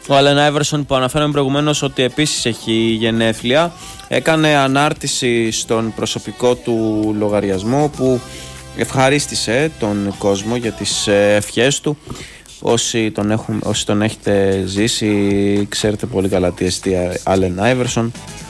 Ο Άλεν Άιβερσον, που αναφέραμε προηγουμένως ότι επίσης έχει γενέθλια, έκανε ανάρτηση στον προσωπικό του λογαριασμό που ευχαρίστησε τον κόσμο για τις ευχές του. Όσοι τον έχετε ζήσει ξέρετε πολύ καλά τι εστί Άλεν Άιβερσον.